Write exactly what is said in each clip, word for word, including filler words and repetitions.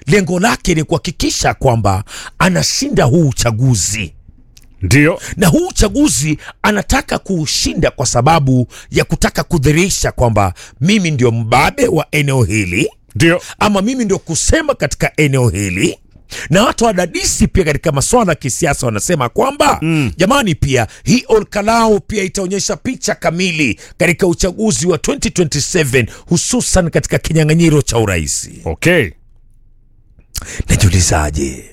lengo lake ni kuhakikisha kwamba anashinda huu uchaguzi. Ndio. Na huu uchaguzi anataka kuushinda kwa sababu ya kutaka kudhihirisha kwamba mimi ndio mbabe wa eneo hili. Ndio. Ama mimi ndio kusema katika eneo hili. Na watu wadadisi pia katika masuala ya kisiasa wanasema kwamba mm. jamani, pia hii Olkalau pia itaonyesha picha kamili katika uchaguzi wa twenty twenty-seven, hususan katika kinyang'anyiro cha urais. Okay. Najiulizaje,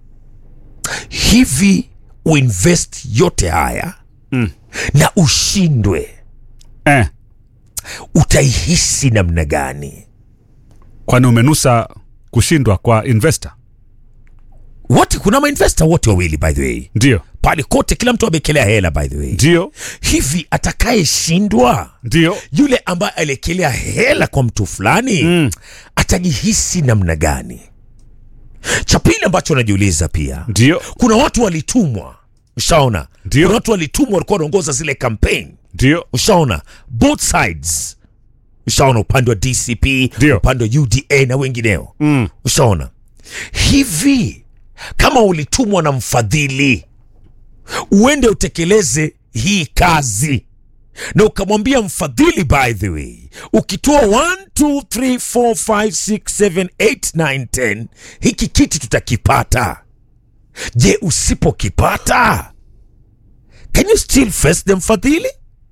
hivi uinvest yote haya mm. na ushindwe eh. utaihisi namna gani? Kwani umenusa kushindwa kwa investor? Wote kuna ma-investor wote wawili by the way. Ndio. Pale kote kila mtu amekelea hela by the way. Ndio. Hivi atakaye shindwa, ndio yule ambaye alikelea hela kwa mtu fulani mm. atajihisi namna gani? Cha pili ambacho najiuliza pia, ndio kuna watu walitumwa, ushaona? Ndio. Kuna watu walitumwa walikuwa wanaongoza zile campaign. Ndio. Ushaona? Both sides. Ushaona, upande wa D C P, Dio. upande wa U D A na wengineo. Mm. Ushaona? Hivi kama ulitumwa na mfadhili uende utekeleze hii kazi, na ukamwambia mfadhili, by the way, ukitoa one two three four five six seven eight nine ten hiki kiti tutakipata. Je, usipokipata, can you still face the mfadhili?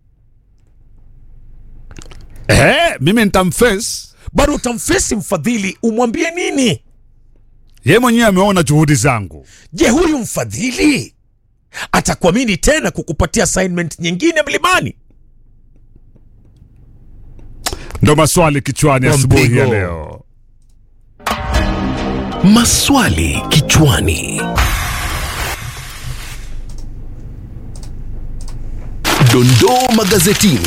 Eh, mimi nitamface. Bado utamface mfadhili, umwambie nini? Yeye mwenyewe ameona juhudi zangu. Je, huyu mfadhili atakuamini tena kukupatia assignment nyingine mlimani? Ndo maswali kichwani asubuhi ya leo. Maswali kichwani. Dondoo magazetini.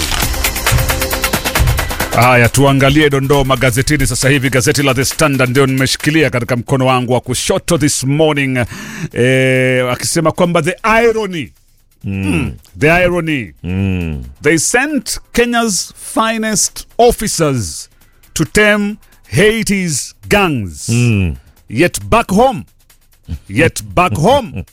Haya, tuangalie dondoo magazetini sasa hivi. Gazeti la The Standard ndio nimeshikilia katika mkono wangu wa kushoto this morning, eh, akisema kwamba the irony mm. Mm, the irony mm. they sent Kenya's finest officers to tame Haiti's gangs mm. yet back home yet back home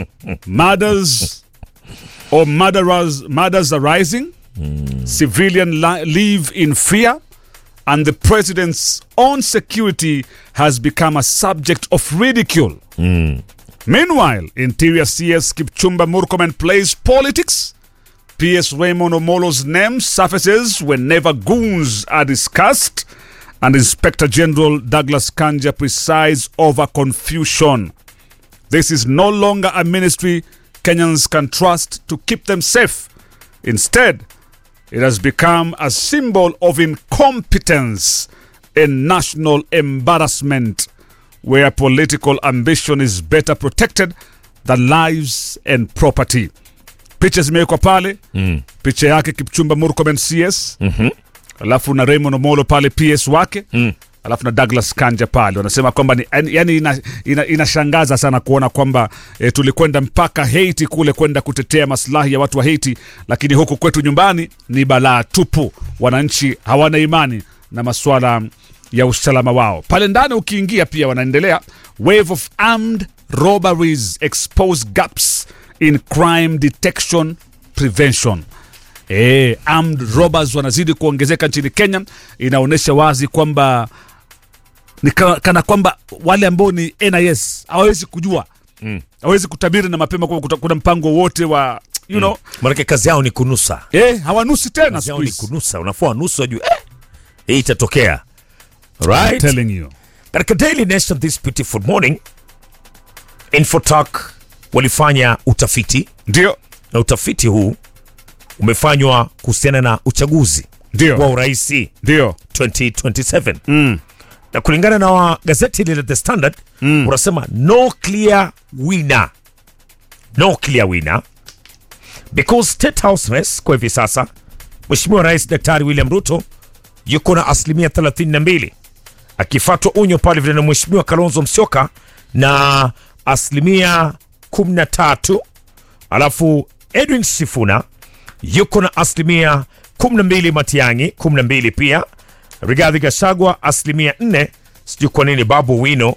murders or murderers murders are rising. Mm. Civilian li- live in fear, and the president's own security has become a subject of ridicule. Mm. Meanwhile, Interior C S Kipchumba Murkomen plays politics. P S Raymond Omolo's name surfaces whenever goons are discussed, and Inspector General Douglas Kanja presides over confusion. This is no longer a ministry Kenyans can trust to keep them safe. Instead, it has become a symbol of incompetence and national embarrassment, where political ambition is better protected than lives and property. Picha zimewekwa pale. Mm. Picha yake Kipchumba Murkomen C S. Mm-hmm. Alafu na Raymond Omolo pale P S wake. Mm. Alafu na Douglas Kanja pale. Wanasema kwamba ni, yani ina, ina, inashangaza sana kuona kwamba e, tulikwenda mpaka Haiti kule kwenda kutetea maslahi ya watu wa Haiti, lakini huku kwetu nyumbani ni balaa tupu. Wananchi hawana imani na masuala ya usalama wao. Pale ndani ukiingia pia wanaendelea, wave of armed robberies expose gaps in crime detection prevention. Eh, armed robbers wanazidi kuongezeka nchini Kenya. Inaonyesha wazi kwamba ni kana kwamba wale ambao ni N I S hawawezi kujua, mm. hawawezi kutabiri na mapema kwamba kuna mpango wote wa you mm. know, maana kazi yao ni kunusa. Eh, hawanusi tena, kazi yao ni kunusa. Unafua nusu juu eh hii itatokea. Right? I'm telling you. Katika Daily Nation this beautiful morning, Infotalk walifanya utafiti. Ndio. Na utafiti huu umefanywa kuhusiana na uchaguzi Dio. wa uraisi Ndio. twenty twenty-seven. Mm. Na kulingana na wa gazeti la The Standard, mm. unasema no clear winner. No clear winner. Because State House race kwa hivi sasa, Mheshimiwa Rais Daktari William Ruto yuko na asilimia thelathini na mbili. Akifuatwa unyo pale vile na Mheshimiwa Kalonzo Musyoka na asilimia kumi na tatu. Alafu Edwin Sifuna yuko na asilimia kumi na mbili, Matiang'i kumi na mbili pia. Rigathi Gachagua asilimia nne. Sijui kwa nini Babu Wino